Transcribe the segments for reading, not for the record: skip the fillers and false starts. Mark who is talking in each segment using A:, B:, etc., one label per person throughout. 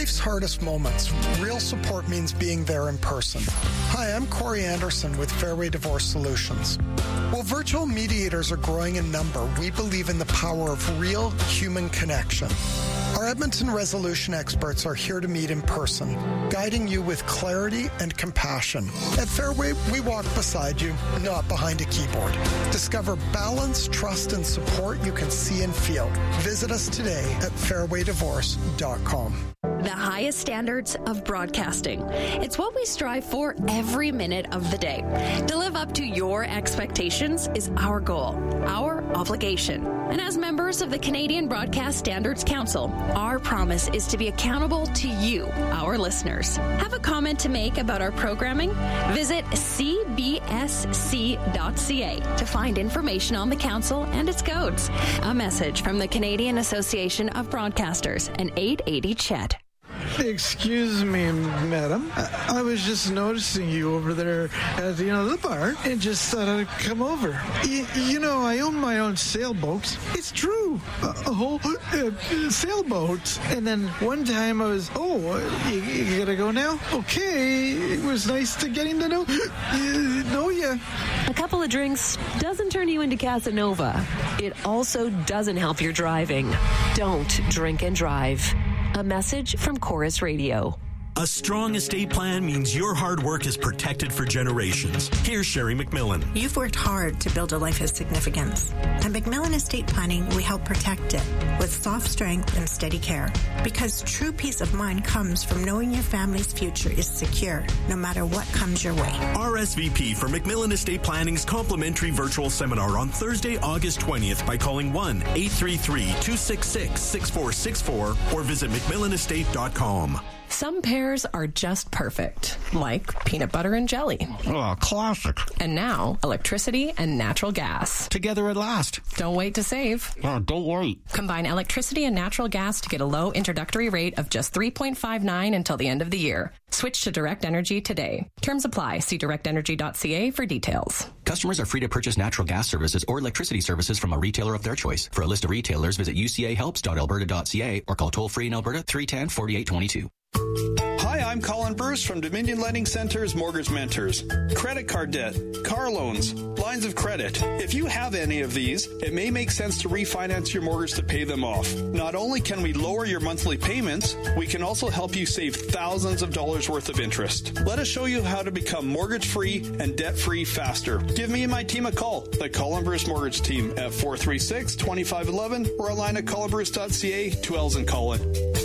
A: life's hardest moments, real support means being there in person. Hi, I'm Corey Anderson with Fairway Divorce Solutions. While virtual mediators are growing in number, we believe in the power of real human connection. Our Edmonton resolution experts are here to meet in person, guiding you with clarity and compassion. At Fairway, we walk beside you, not behind a keyboard. Discover balance, trust, and support you can see and feel. Visit us today at fairwaydivorce.com.
B: The highest standards of broadcasting. It's what we strive for every minute of the day. To live up to your expectations is our goal, our obligation. And as members of the Canadian Broadcast Standards Council, our promise is to be accountable to you, our listeners. Have a comment to make about our programming? Visit cbsc.ca to find information on the council and its codes. A message from the Canadian Association of Broadcasters and 880 CHED.
C: Excuse me, madam. I was just noticing you over there at the bar and just thought I'd come over. I own my own sailboat. It's true. A whole sailboat. And then one time I was, you gotta go now? Okay. It was nice to getting to know you.
D: A couple of drinks doesn't turn you into Casanova. It also doesn't help your driving. Don't drink and drive. A message from Chorus Radio.
E: A strong estate plan means your hard work is protected for generations. Here's Sherry McMillan.
F: You've worked hard to build a life of significance. At McMillan Estate Planning, we help protect it with soft strength and steady care. Because true peace of mind comes from knowing your family's future is secure, no matter what comes your way.
E: RSVP for McMillan Estate Planning's complimentary virtual seminar on Thursday, August 20th by calling 1-833-266-6464 or visit McMillanestate.com.
D: Some pairs are just perfect, like peanut butter and jelly.
G: Oh, classic.
D: And now, electricity and natural gas.
G: Together at last.
D: Don't wait to save.
G: Oh, don't wait.
D: Combine electricity and natural gas to get a low introductory rate of just $3.59 until the end of the year. Switch to Direct Energy today. Terms apply. See directenergy.ca for details.
H: Customers are free to purchase natural gas services or electricity services from a retailer of their choice. For a list of retailers, visit ucahelps.alberta.ca or call toll-free in Alberta 310-4822.
I: Hi, I'm Colin Bruce from Dominion Lending Center's Mortgage Mentors. Credit card debt, car loans, lines of credit. If you have any of these, it may make sense to refinance your mortgage to pay them off. Not only can we lower your monthly payments, we can also help you save thousands of dollars worth of interest. Let us show you how to become mortgage-free and debt-free faster. Give me and my team a call, the Colin Bruce Mortgage Team at 436-2511 or online at colinbruce.ca, 2 L's in Colin.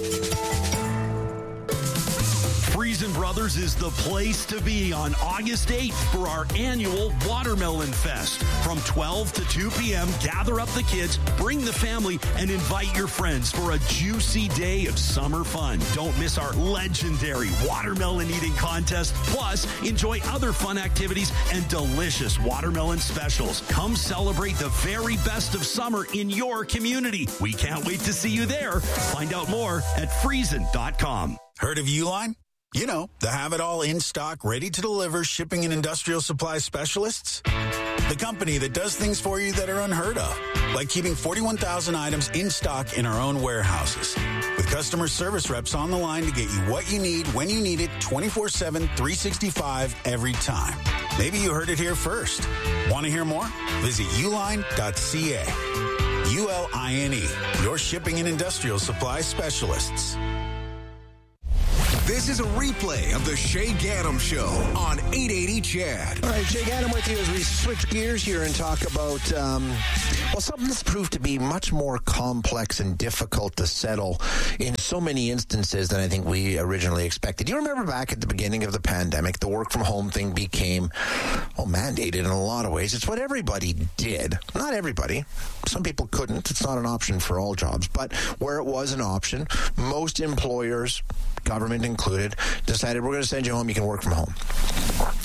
E: Friesen Brothers is the place to be on August 8th for our annual Watermelon Fest. From 12 to 2 p.m., gather up the kids, bring the family, and invite your friends for a juicy day of summer fun. Don't miss our legendary watermelon eating contest. Plus, enjoy other fun activities and delicious watermelon specials. Come celebrate the very best of summer in your community. We can't wait to see you there. Find out more at Friesen.com.
J: Heard of Uline? You know, the have-it-all in-stock, ready-to-deliver shipping and industrial supply specialists. The company that does things for you that are unheard of, like keeping 41,000 items in stock in our own warehouses. With customer service reps on the line to get you what you need, when you need it, 24/7, 365, every time. Maybe you heard it here first. Want to hear more? Visit uline.ca. ULINE, your shipping and industrial supply specialists.
K: This is a replay of the Shay Gaddam Show on 880 CHED.
L: All right, Shay Gaddam with you as we switch gears here and talk about, something that's proved to be much more complex and difficult to settle in so many instances than I think we originally expected. You remember back at the beginning of the pandemic, the work from home thing became, mandated in a lot of ways. It's what everybody did. Not everybody. Some people couldn't. It's not an option for all jobs. But where it was an option, most employers, government included, decided we're going to send you home, you can work from home.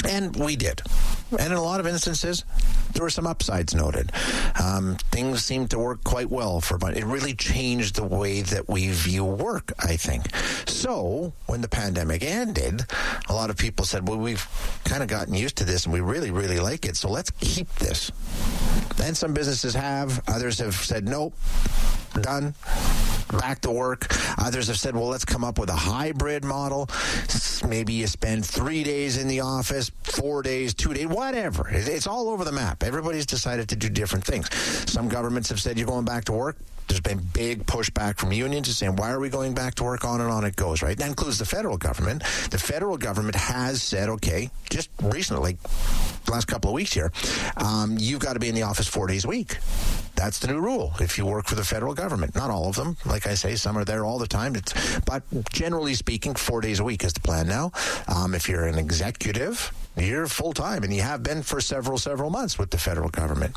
L: And we did. And in a lot of instances, there were some upsides noted. Things seemed to work quite well but it really changed the way that we view work, I think. So when the pandemic ended, a lot of people said, well, we've kind of gotten used to this and we really, really like it, so let's keep this. And some businesses have. Others have said, nope, done, back to work. Others have said, well, let's come up with a hybrid model. Maybe you spend 3 days in the office, 4 days, 2 days, whatever. It's all over the map. Everybody's decided to do different things. Some governments have said you're going back to work. There's been big pushback from unions saying, why are we going back to work? On and on it goes, right? That includes the federal government. The federal government has said, okay, just recently, the last couple of weeks here, you've got to be in the office 4 days a week. That's the new rule if you work for the federal government. Not all of them. Like I say, some are there all the time. But generally speaking, 4 days a week is the plan now. If you're an executive, you're full-time, and you have been for several months with the federal government.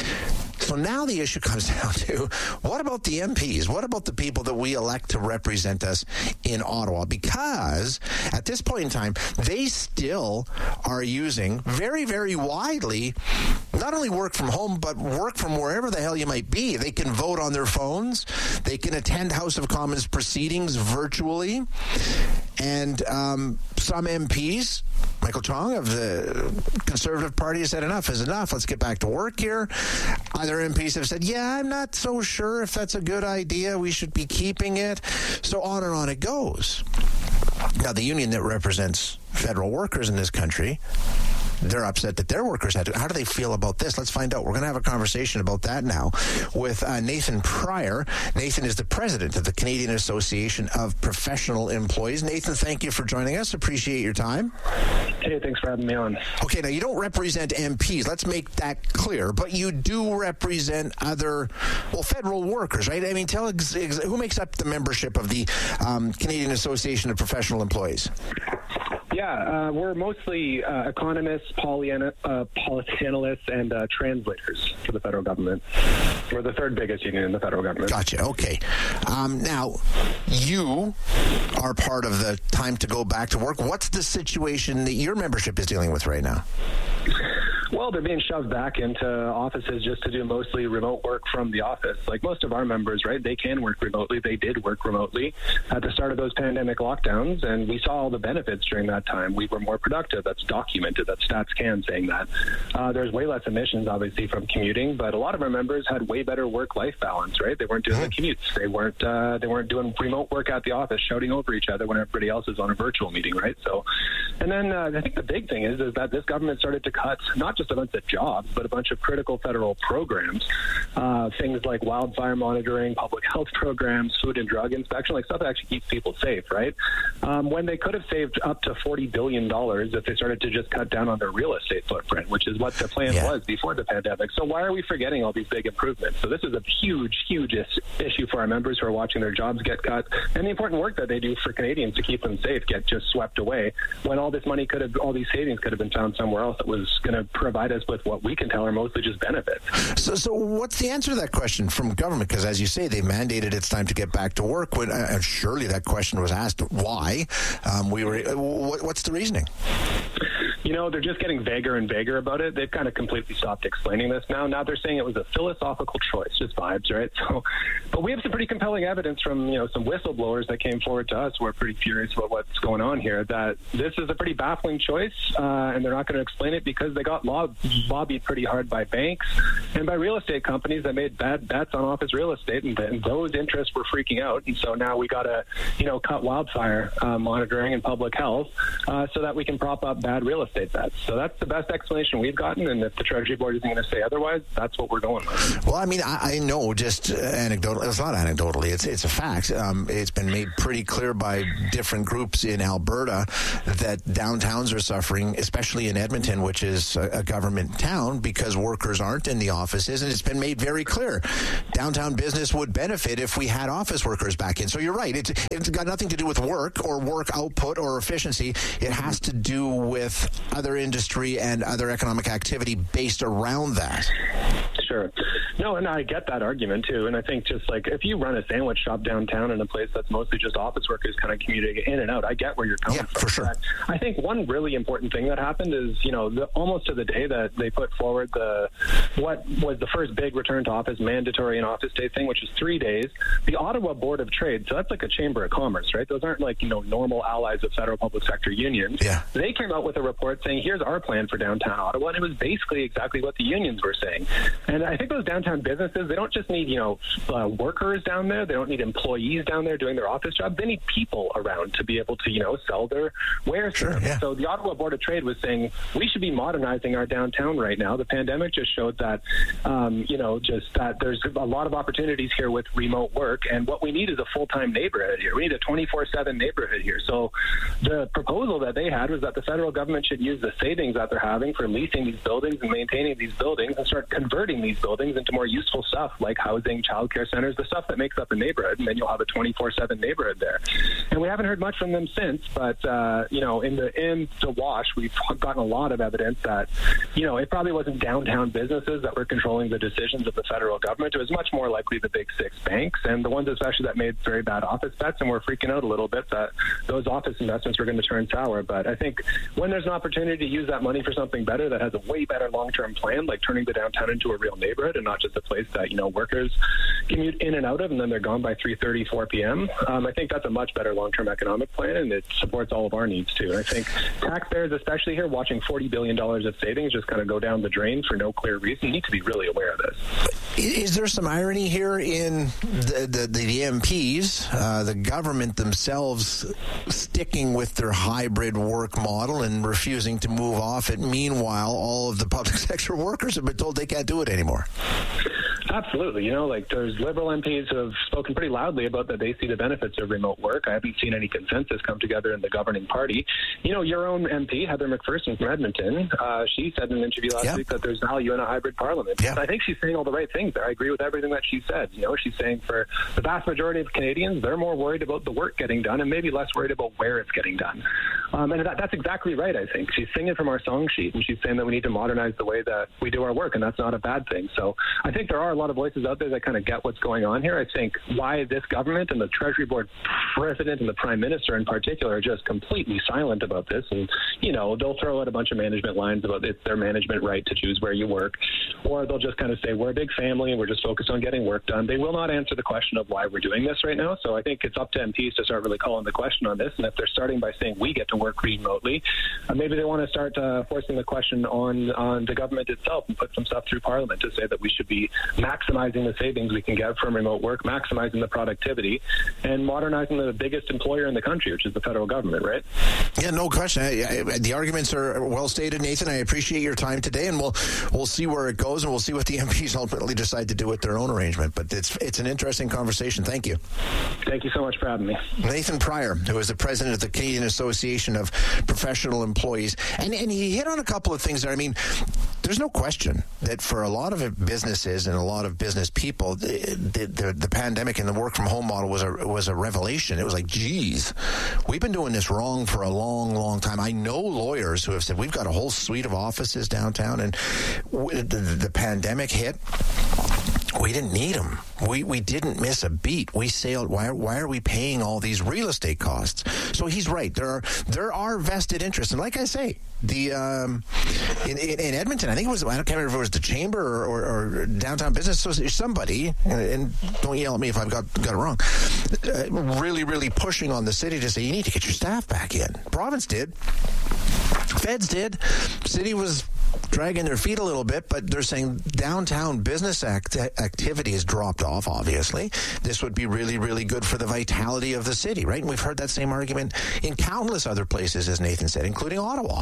L: So now the issue comes down to, what about the MPs? What about the people that we elect to represent us in Ottawa? Because at this point in time, they still are using very, very widely not only work from home, but work from wherever the hell you might be. They can vote on their phones. They can attend House of Commons proceedings virtually. And some MPs, Michael Chong of the Conservative Party, has said enough is enough. Let's get back to work here. Other MPs have said, yeah, I'm not so sure if that's a good idea. We should be keeping it. So on and on it goes. Now, the union that represents federal workers in this country, they're upset that their workers had to. How do they feel about this? Let's find out. We're going to have a conversation about that now with Nathan Pryor. Nathan is the president of the Canadian Association of Professional Employees. Nathan, thank you for joining us. Appreciate your time.
M: Hey, thanks for having me on.
L: Okay, now you don't represent MPs. Let's make that clear. But you do represent other, federal workers, right? I mean, tell who makes up the membership of the Canadian Association of Professional Employees?
M: Yeah, we're mostly economists, policy analysts, and translators for the federal government. We're the third biggest union in the federal government.
L: Gotcha. Okay. Now, you are part of the time to go back to work. What's the situation that your membership is dealing with right now?
M: Well, they're being shoved back into offices just to do mostly remote work from the office. Like most of our members, right, they can work remotely. They did work remotely at the start of those pandemic lockdowns, and we saw all the benefits during that time. We were more productive. That's documented. That's StatsCan saying that. There's way less emissions, obviously, from commuting, but a lot of our members had way better work-life balance, right? They weren't doing the commutes. They weren't doing remote work at the office, shouting over each other when everybody else is on a virtual meeting, right? So, and then I think the big thing is that this government started to cut not just a bunch of jobs, but a bunch of critical federal programs, things like wildfire monitoring, public health programs, food and drug inspection, like stuff that actually keeps people safe, right? When they could have saved up to $40 billion if they started to just cut down on their real estate footprint, which is what the plan was before the pandemic. So why are we forgetting all these big improvements? So this is a huge, huge issue for our members who are watching their jobs get cut, and the important work that they do for Canadians to keep them safe get just swept away when all this money all these savings could have been found somewhere else that was going to provide us with what we can tell are mostly just benefits. So
L: what's the answer to that question from government? Because as you say, they mandated it's time to get back to work. When surely that question was asked, why? What's the reasoning?
M: You know, they're just getting vaguer and vaguer about it. They've kind of completely stopped explaining this now. Now they're saying it was a philosophical choice, just vibes, right? So, but we have some pretty compelling evidence from, some whistleblowers that came forward to us who are pretty furious about what's going on here, that this is a pretty baffling choice, and they're not going to explain it because they got lobbied pretty hard by banks and by real estate companies that made bad bets on office real estate, and those interests were freaking out. And so now we got to, cut wildfire monitoring and public health so that we can prop up bad real estate bets. So that's the best explanation we've gotten, and if the Treasury Board isn't going to say otherwise, that's what we're going with.
L: Well, I mean, I know just anecdotal. It's not anecdotally. It's a fact. It's been made pretty clear by different groups in Alberta that downtowns are suffering, especially in Edmonton, which is a government town, because workers aren't in the offices, and it's been made very clear. Downtown business would benefit if we had office workers back in. So you're right. It's got nothing to do with work or work output or efficiency. It has to do with other industry and other economic activity based around that.
M: Sure. No, and I get that argument too. And I think just like if you run a sandwich shop downtown in a place that's mostly just office workers kind of commuting in and out, I get where you're coming from.
L: For sure.
M: I think one really important thing that happened is, almost to the day that they put forward what was the first big return to office mandatory and office day thing, which is 3 days, the Ottawa Board of Trade, so that's like a chamber of commerce, right? Those aren't like, normal allies of federal public sector unions.
L: Yeah.
M: They came out with a report saying, here's our plan for downtown Ottawa, and it was basically exactly what the unions were saying. And I think those downtown businesses, they don't just need, workers down there. They don't need employees down there doing their office job. They need people around to be able to, sell their wares.
L: Sure, yeah.
M: So the Ottawa Board of Trade was saying, we should be modernizing our downtown right now. The pandemic just showed that, just that there's a lot of opportunities here with remote work. And what we need is a full-time neighborhood here. We need a 24/7 neighborhood here. So the proposal that they had was that the federal government should use the savings that they're having for leasing these buildings and maintaining these buildings and start converting these buildings into more useful stuff like housing, childcare centers, the stuff that makes up a neighborhood, and then you'll have a 24/7 neighborhood there. And we haven't heard much from them since, but in the wash, we've gotten a lot of evidence that it probably wasn't downtown businesses that were controlling the decisions of the federal government. It was much more likely the big six banks and the ones especially that made very bad office bets and were freaking out a little bit that those office investments were going to turn sour. But I think when there's an opportunity to use that money for something better that has a way better long-term plan, like turning the downtown into a real neighborhood and not just a place that workers commute in and out of and then they're gone by 3:30, 4 p.m. I think that's a much better long-term economic plan, and it supports all of our needs too. And I think taxpayers, especially here, watching $40 billion of savings just kind of go down the drain for no clear reason, need to be really aware of this.
L: Is there some irony here in the MPs, the government themselves sticking with their hybrid work model and refusing to move off it? Meanwhile, all of the public sector workers have been told they can't do it anymore.
M: Absolutely. There's Liberal MPs who have spoken pretty loudly about that they see the benefits of remote work. I haven't seen any consensus come together in the governing party. Your own MP, Heather McPherson from Edmonton, she said in an interview last week that there's value in a hybrid parliament. I think she's saying all the right things there. I agree with everything that she said. She's saying for the vast majority of Canadians, they're more worried about the work getting done and maybe less worried about where it's getting done. And that's exactly right, I think. She's singing from our song sheet, and she's saying that we need to modernize the way that we do our work, and that's not a bad thing. So I think there are a lot of voices out there that kind of get what's going on here. I think why this government and the Treasury Board president and the Prime Minister in particular are just completely silent about this. And, they'll throw out a bunch of management lines about it's their management right to choose where you work, or they'll just kind of say, we're a big family and we're just focused on getting work done. They will not answer the question of why we're doing this right now. So I think it's up to MPs to start really calling the question on this. And if they're starting by saying we get to work remotely, maybe they want to start forcing the question on the government itself and put some stuff through Parliament to say that we should be maximizing the savings we can get from remote work, maximizing the productivity, and modernizing the biggest employer in the country, which is the federal government, right?
L: Yeah, no question. The arguments are well stated, Nathan. I appreciate your time today, and we'll see where it goes, and we'll see what the MPs ultimately decide to do with their own arrangement. But it's an interesting conversation. Thank you.
M: Thank you so much for having me.
L: Nathan Pryor, who is the president of the Canadian Association of Professional Employees, and he hit on a couple of things there. I mean, there's no question that for a lot of businesses and a lot of business people, the pandemic and the work from home model was a revelation. It was like, geez, we've been doing this wrong for a long, long time. I know lawyers who have said we've got a whole suite of offices downtown, and the pandemic hit. We didn't need them. We didn't miss a beat. We sailed. Why are we paying all these real estate costs? So he's right. There are vested interests, and like I say, the in Edmonton, I think it was, I can't remember if it was the Chamber or Downtown Business Association, somebody, and don't yell at me if I've got it wrong, really, really pushing on the city to say you need to get your staff back in. Province did. Feds did. City was dragging their feet a little bit, but they're saying downtown business activity has dropped off, obviously. This would be really, really good for the vitality of the city, right? And we've heard that same argument in countless other places, as Nathan said, including Ottawa.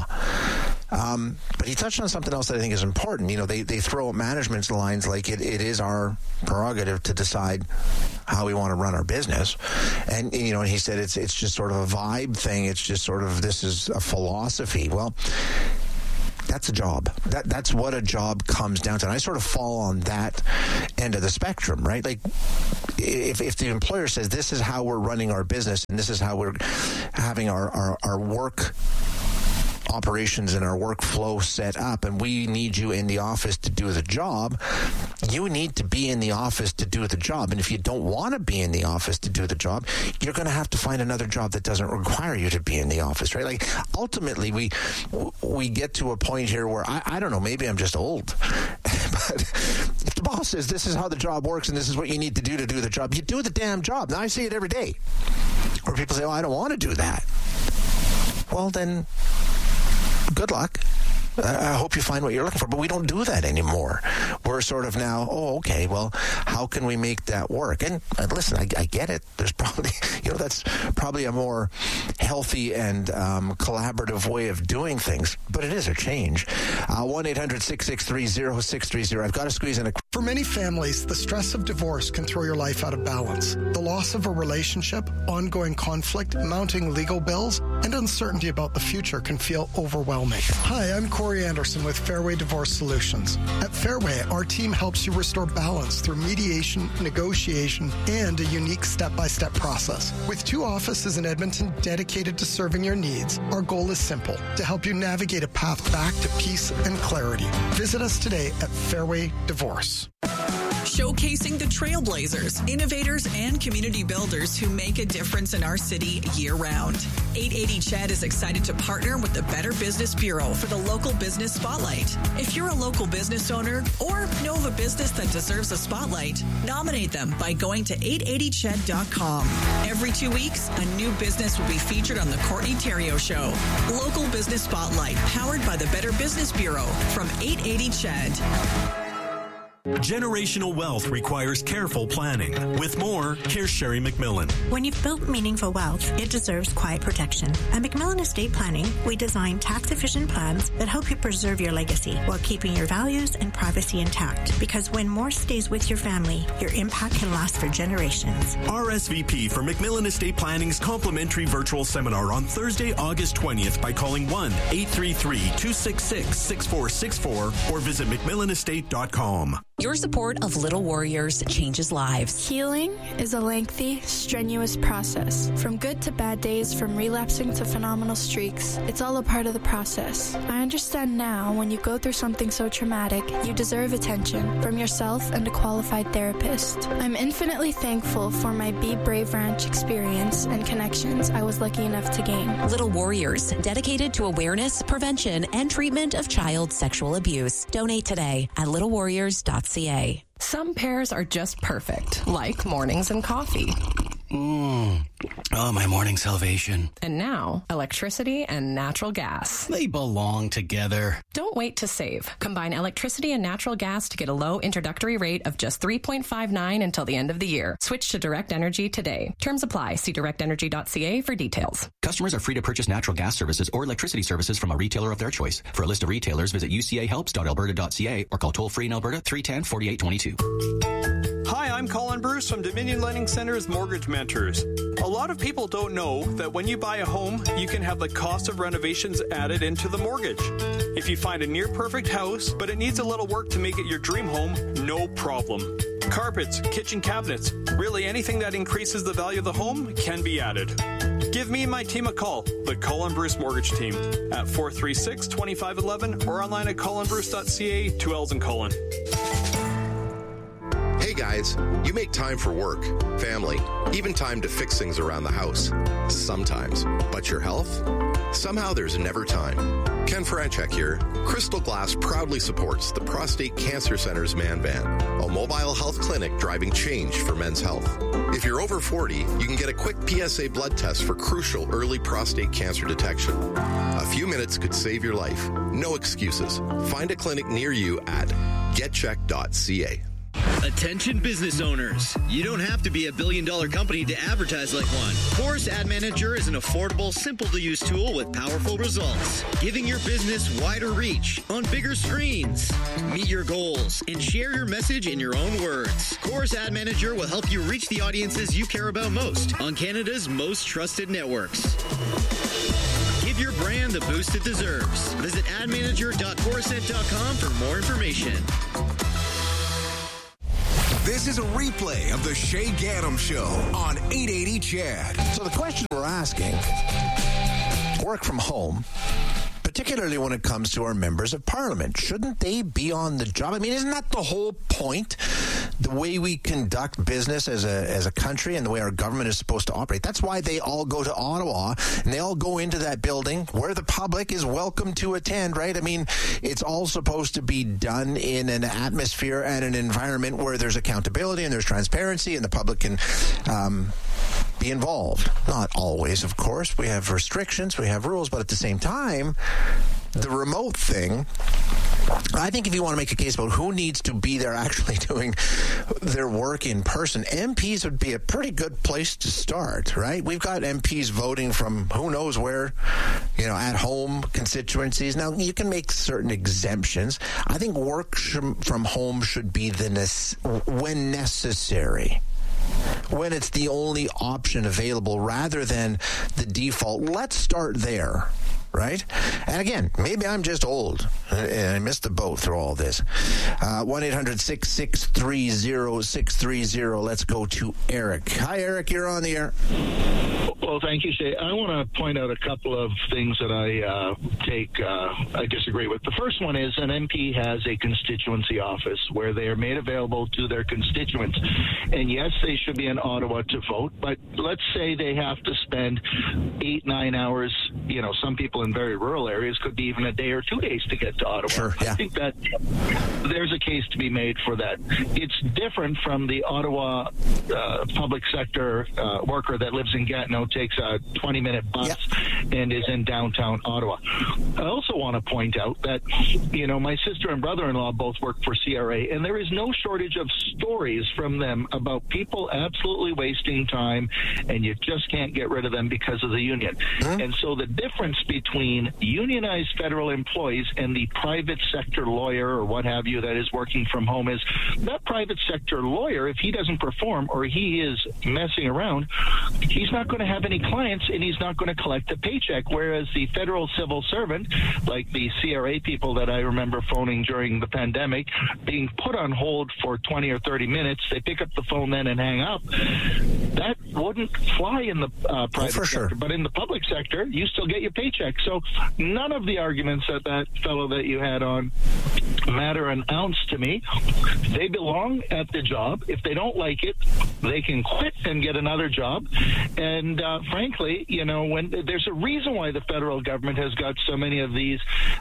L: But he touched on something else that I think is important. They throw out management's lines like it is our prerogative to decide how we want to run our business. And he said it's just sort of a vibe thing. It's just sort of, this is a philosophy. Well, that's a job. That's what a job comes down to. And I sort of fall on that end of the spectrum, right? Like, if the employer says this is how we're running our business and this is how we're having our work operations and our workflow set up, and we need you in the office to do the job, you need to be in the office to do the job. And if you don't want to be in the office to do the job, you're going to have to find another job that doesn't require you to be in the office, right? Like, ultimately, we get to a point here where, I don't know, maybe I'm just old, but if the boss says this is how the job works and this is what you need to do the job, you do the damn job. Now, I see it every day where people say, oh, I don't want to do that. Well, then, good luck. I hope you find what you're looking for, but we don't do that anymore. We're sort of now, oh, okay, well, how can we make that work? And listen, I get it. There's probably, that's probably a more healthy and collaborative way of doing things, but it is a change. 1-800-663-0630. I've got to squeeze in a...
A: For many families, the stress of divorce can throw your life out of balance. The loss of a relationship, ongoing conflict, mounting legal bills, and uncertainty about the future can feel overwhelming. Hi, I'm Corey Anderson with Fairway Divorce Solutions. At Fairway, our team helps you restore balance through mediation, negotiation, and a unique step-by-step process. With 2 offices in Edmonton dedicated to serving your needs, our goal is simple: to help you navigate a path back to peace and clarity. Visit us today at Fairway Divorce.
N: Showcasing the trailblazers, innovators, and community builders who make a difference in our city year-round. 880 CHED is excited to partner with the Better Business Bureau for the Local Business Spotlight. If you're a local business owner or know of a business that deserves a spotlight, nominate them by going to 880ched.com. Every 2 weeks, a new business will be featured on the Courtney Theriault Show. Local Business Spotlight, powered by the Better Business Bureau from 880 CHED.
O: Generational wealth requires careful planning. With more, here's Sherry McMillan.
F: When you've built meaningful wealth, it deserves quiet protection. At McMillan Estate Planning, we design tax-efficient plans that help you preserve your legacy while keeping your values and privacy intact. Because when more stays with your family, your impact can last for generations.
O: RSVP for McMillan Estate Planning's complimentary virtual seminar on Thursday, August 20th by calling 1-833-266-6464 or visit McMillanestate.com.
P: Your support of Little Warriors changes lives.
Q: Healing is a lengthy, strenuous process. From good to bad days, from relapsing to phenomenal streaks, it's all a part of the process. I understand now when you go through something so traumatic, you deserve attention from yourself and a qualified therapist. I'm infinitely thankful for my Be Brave Ranch experience and connections I was lucky enough to gain.
P: Little Warriors, dedicated to awareness, prevention, and treatment of child sexual abuse. Donate today at littlewarriors.ca.
D: Some pairs are just perfect, like mornings and coffee.
H: Oh, my morning salvation.
D: And now, electricity and natural gas.
H: They belong together.
D: Don't wait to save. Combine electricity and natural gas to get a low introductory rate of just $3.59 until the end of the year. Switch to Direct Energy today. Terms apply. See directenergy.ca for details.
H: Customers are free to purchase natural gas services or electricity services from a retailer of their choice. For a list of retailers, visit ucahelps.alberta.ca or call toll-free in Alberta 310-4822.
I: Hi, I'm Colin Bruce from Dominion Lending Center's Mortgage Mentors. A lot of people don't know that when you buy a home, you can have the cost of renovations added into the mortgage. If you find a near-perfect house, but it needs a little work to make it your dream home, no problem. Carpets, kitchen cabinets, really anything that increases the value of the home can be added. Give me and my team a call, the Colin Bruce Mortgage Team, at 436-2511 or online at colinbruce.ca, 2 L's in Colin.
R: Hey guys, you make time for work, family, even time to fix things around the house. Sometimes. But your health? Somehow there's never time. Ken Franchek here. Crystal Glass proudly supports the Prostate Cancer Center's Man Van, a mobile health clinic driving change for men's health. If you're over 40, you can get a quick PSA blood test for crucial early prostate cancer detection. A few minutes could save your life. No excuses. Find a clinic near you at getcheck.ca.
S: Attention business owners. You don't have to be a billion-dollar company to advertise like one. Chorus Ad Manager is an affordable, simple-to-use tool with powerful results, giving your business wider reach on bigger screens. Meet your goals and share your message in your own words. Chorus Ad Manager will help you reach the audiences you care about most on Canada's most trusted networks. Give your brand the boost it deserves. Visit admanager.chorused.com for more information.
K: This is a replay of the Shay Gaddam Show on 880 CHED.
L: So the question we're asking, work from home, particularly when it comes to our members of parliament. Shouldn't they be on the job? I mean, isn't that the whole point? The way we conduct business as a country and the way our government is supposed to operate. That's why they all go to Ottawa and they all go into that building where the public is welcome to attend, right? I mean, it's all supposed to be done in an atmosphere and an environment where there's accountability and there's transparency and the public can be involved. Not always, of course. We have restrictions, we have rules, but at the same time, the remote thing, I think if you want to make a case about who needs to be there actually doing their work in person, MPs would be a pretty good place to start, right? We've got MPs voting from who knows where, at home constituencies. Now, you can make certain exemptions. I think work from home should be when necessary. When it's the only option available rather than the default. Let's start there, right? And again, maybe I'm just old and I missed the boat through all this. 1-800-663-0630. Let's go to Eric. Hi, Eric. You're on the air.
T: Well, thank you, Shay. I want to point out a couple of things that I disagree with. The first one is an MP has a constituency office where they are made available to their constituents. And yes, they should be in Ottawa to vote, but let's say they have to spend 8-9 hours. Some people in very rural areas could be even a day or 2 days to get to Ottawa.
L: Sure, yeah.
T: I think that there's a case to be made for that. It's different from the Ottawa public sector worker that lives in Gatineau, takes a 20-minute bus and is in downtown Ottawa. I also want to point out that, my sister and brother-in-law both work for CRA, and there is no shortage of stories from them about people absolutely wasting time, and you just can't get rid of them because of the union. And so the difference between unionized federal employees and the private sector lawyer or what have you that is working from home is that private sector lawyer, if he doesn't perform or he is messing around, he's not going to have any clients and he's not going to collect a paycheck, whereas the federal civil servant, like the CRA people that I remember phoning during the pandemic, being put on hold for 20 or 30 minutes, they pick up the phone then and hang up. That wouldn't fly in the private sector. Sure. But in the public sector, you still get your paycheck. So none of the arguments that fellow that you had on matter an ounce to me. They belong at the job. If they don't like it, they can quit and get another job. And frankly, when there's a reason why the federal government has got so many of these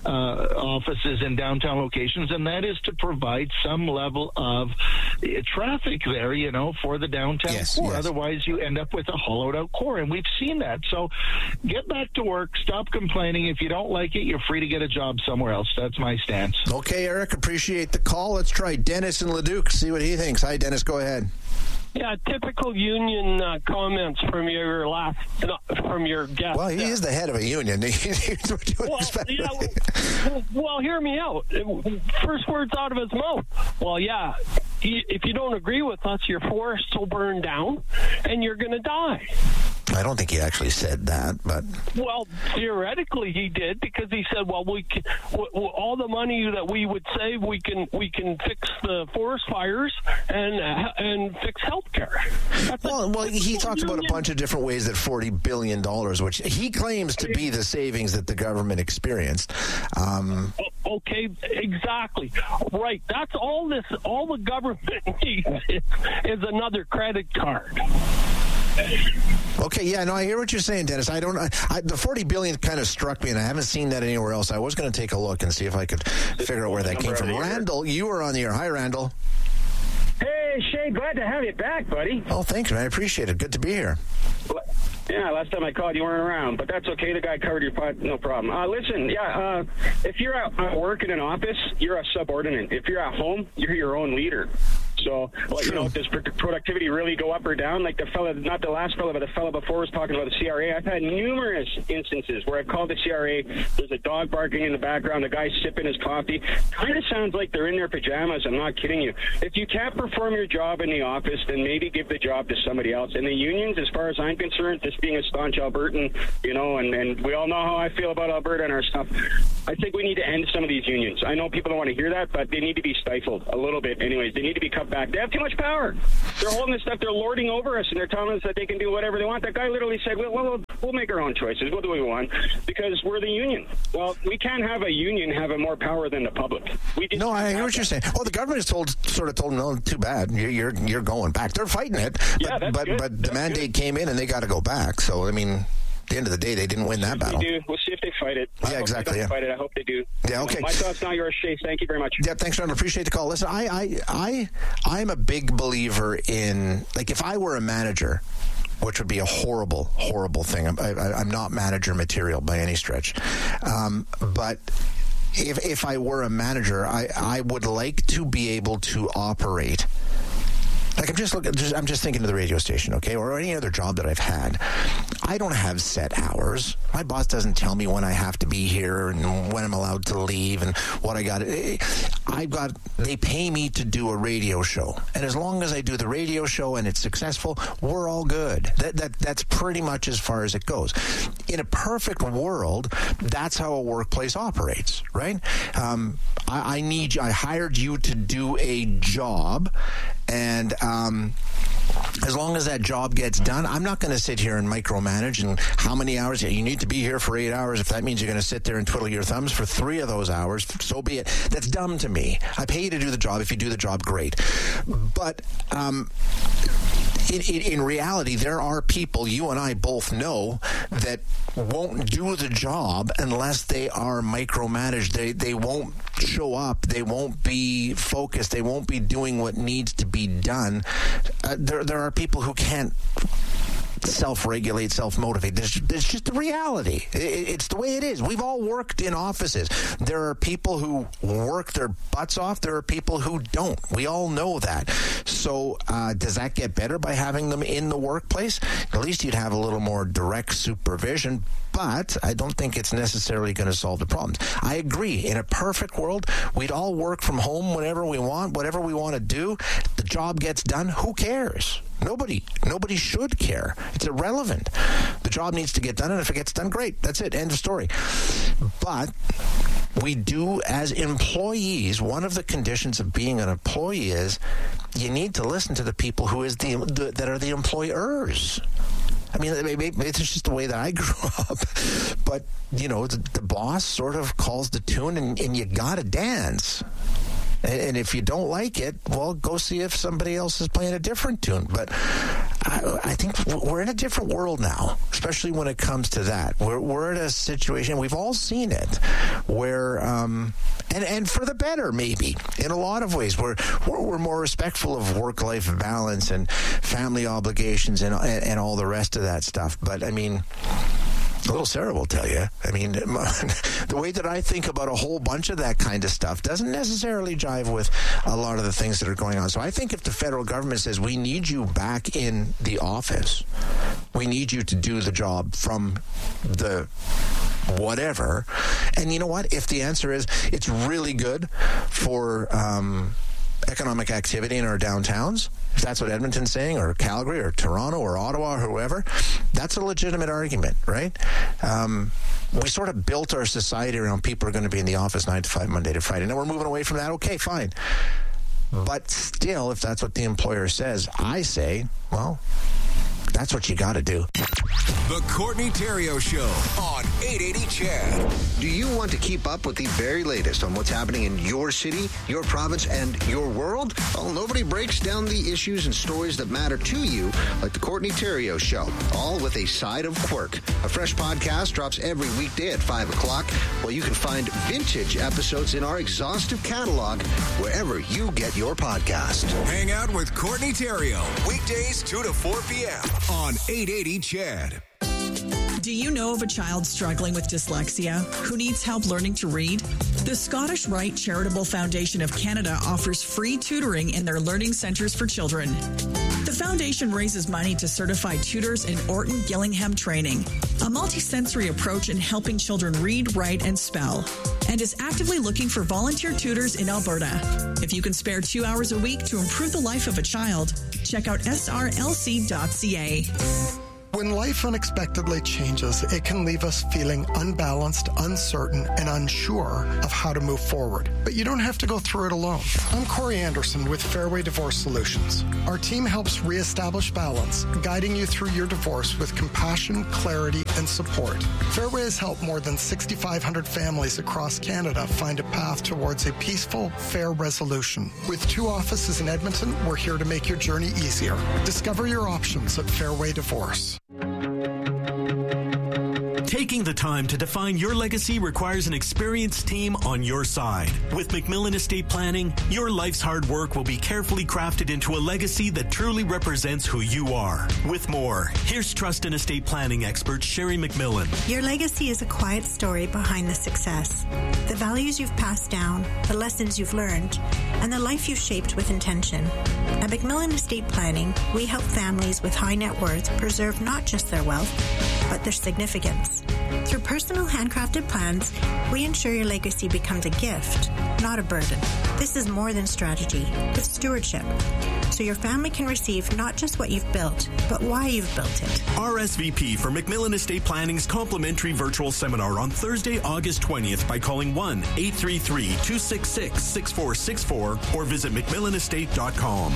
T: offices in downtown locations, and that is to provide some level of traffic there, for the downtown core. Yes. Otherwise, you end up with a hollowed-out core, and we've seen that. So get back to work. Stop complaining. If you don't like it, you're free to get a job somewhere else. That's my stance.
L: Okay, Eric, appreciate the call. Let's try Dennis in Leduc, see what he thinks. Hi, Dennis, go ahead.
U: Yeah, typical union comments from your guest.
L: Well, he is the head of a union.
U: Well, hear me out. First words out of his mouth. Well, yeah, if you don't agree with us, your forests will burn down and you're going to die.
L: I don't think he actually said that, but...
U: Well, theoretically he did, because he said, well, all the money that we would save, we can fix the forest fires and fix healthcare.
L: Well, he talks about a bunch of different ways that $40 billion, which he claims to be the savings that the government experienced.
U: Okay, exactly. Right. That's all the government needs is another credit card.
L: Okay, yeah, no, I hear what you're saying, Dennis. The $40 billion kind of struck me, and I haven't seen that anywhere else. I was going to take a look and see if I could figure out where that came from. Randall, you were on the air. Hi, Randall.
V: Hey, Shay, glad to have you back, buddy.
L: Oh, thanks, man. I appreciate it. Good to be here.
V: Yeah, last time I called, you weren't around, but that's okay. The guy covered your pot, no problem. Listen, if you're at work in an office, you're a subordinate. If you're at home, you're your own leader. So, does productivity really go up or down? Like the fella, not the last fella, but the fella before was talking about the CRA. I've had numerous instances where I've called the CRA, there's a dog barking in the background, a guy sipping his coffee. Kind of sounds like they're in their pajamas. I'm not kidding you. If you can't perform your job in the office, then maybe give the job to somebody else. And the unions, as far as I'm concerned, this being a staunch Albertan, and we all know how I feel about Alberta and our stuff, I think we need to end some of these unions. I know people don't want to hear that, but they need to be stifled a little bit anyways. They need to be cut back. They have too much power. They're holding this stuff. They're lording over us, and they're telling us that they can do whatever they want. That guy literally said, we'll We'll make our own choices. We'll do what we want because we're the union. Well, we can't have a union have more power than the public.
L: No, I hear what you're saying. Well, the government has told them, no, too bad. You're going back. They're fighting it.
V: Yeah, that's good.
L: But the mandate came in and they got to go back. So, I mean, at the end of the day, they didn't win that battle.
V: They do. We'll see if they fight it.
L: Yeah, exactly.
V: Fight it. I hope they do.
L: Yeah, okay.
V: My thoughts now. Yours, Shay. Thank you very much.
L: Yeah, thanks, Ron. Appreciate the call. Listen, I'm a big believer in, like, if I were a manager, which would be a horrible, horrible thing. I'm not manager material by any stretch. But if I were a manager, I would like to be able to operate. Like, I'm just thinking of the radio station, okay, or any other job that I've had. I don't have set hours. My boss doesn't tell me when I have to be here and when I'm allowed to leave and what I got. They pay me to do a radio show, and as long as I do the radio show and it's successful, we're all good. That's pretty much as far as it goes. In a perfect world, that's how a workplace operates, right? I hired you to do a job, and as long as that job gets done, I'm not going to sit here and micromanage and how many hours. You need to be here for 8 hours. If that means you're going to sit there and twiddle your thumbs for 3 of those hours, so be it. That's dumb to me. I pay you to do the job. If you do the job, great. But in reality, there are people, you and I both know, that won't do the job unless they are micromanaged. They won't show up. They won't be focused. They won't be doing what needs to be done. There are people who can't self-regulate, self-motivate. There's just the reality. It's the way it is. We've all worked in offices. There are people who work their butts off. There are people who don't. We all know that. So does that get better by having them in the workplace? At least you'd have a little more direct supervision, but I don't think it's necessarily going to solve the problems. I agree. In a perfect world, we'd all work from home whenever we want, whatever we want to do. The job gets done. Who cares? Nobody should care. It's irrelevant. The job needs to get done, and if it gets done, great. That's it. End of story. But we do, as employees, one of the conditions of being an employee is you need to listen to the people that are the employers. I mean, it's just the way that I grew up. But, the boss sort of calls the tune, and you got to dance. And if you don't like it, well, go see if somebody else is playing a different tune. But I think we're in a different world now, especially when it comes to that. We're in a situation, we've all seen it, where, and for the better, maybe, in a lot of ways, we're more respectful of work-life balance and family obligations and all the rest of that stuff. But, I mean, little Sarah will tell you. I mean, the way that I think about a whole bunch of that kind of stuff doesn't necessarily jive with a lot of the things that are going on. So I think if the federal government says, we need you back in the office, we need you to do the job from the whatever, and you know what? If the answer is it's really good for economic activity in our downtowns, if that's what Edmonton's saying, or Calgary, or Toronto, or Ottawa, or whoever, that's a legitimate argument, right? We sort of built our society around people are going to be in the office 9 to 5, Monday to Friday. Now we're moving away from that. Okay, fine. But still, if that's what the employer says, I say, well, that's what you got to do.
K: The Courtney Theriault Show on 880 CHED.
B: Do you want to keep up with the very latest on what's happening in your city, your province, and your world? Well, nobody breaks down the issues and stories that matter to you like the Courtney Theriault Show, all with a side of quirk. A fresh podcast drops every weekday at 5 o'clock, while you can find vintage episodes in our exhaustive catalog wherever you get your podcast.
K: Hang out with Courtney Theriault, weekdays 2 to 4 p.m. on 880 CHED.
N: Do you know of a child struggling with dyslexia who needs help learning to read? The Scottish Rite Charitable Foundation of Canada offers free tutoring in their learning centres for children. The foundation raises money to certify tutors in Orton Gillingham training, a multisensory approach in helping children read, write, and spell, and is actively looking for volunteer tutors in Alberta. If you can spare 2 hours a week to improve the life of a child, check out srlc.ca.
A: When life unexpectedly changes, it can leave us feeling unbalanced, uncertain, and unsure of how to move forward. But you don't have to go through it alone. I'm Corey Anderson with Fairway Divorce Solutions. Our team helps reestablish balance, guiding you through your divorce with compassion, clarity, and support. Fairway has helped more than 6,500 families across Canada find a path towards a peaceful, fair resolution. With 2 offices in Edmonton, we're here to make your journey easier. Discover your options at Fairway Divorce.
O: Taking the time to define your legacy requires an experienced team on your side. With McMillan Estate Planning, your life's hard work will be carefully crafted into a legacy that truly represents who you are. With more, here's trust and estate planning expert Sherry McMillan.
F: Your legacy is a quiet story behind the success. The values you've passed down, the lessons you've learned, and the life you've shaped with intention. At McMillan Estate Planning, we help families with high net worth preserve not just their wealth, but their significance. Through personal handcrafted plans, we ensure your legacy becomes a gift, not a burden. This is more than strategy, it's stewardship. So your family can receive not just what you've built, but why you've built it.
O: RSVP for McMillan Estate Planning's complimentary virtual seminar on Thursday, August 20th by calling 1-833-266-6464 or visit McMillanestate.com.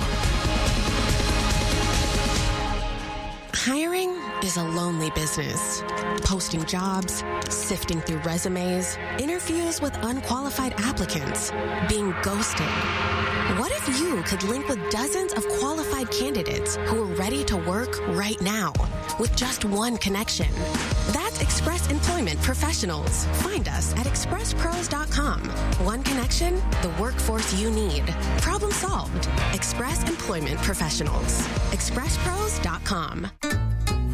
C: Hiring is a lonely business. Posting jobs, sifting through resumes, interviews with unqualified applicants, being ghosted. What if you could link with dozens of qualified candidates who are ready to work right now with just one connection? That's Express Employment Professionals. Find us at expresspros.com. One connection, the workforce you need. Problem solved. Express Employment Professionals. expresspros.com.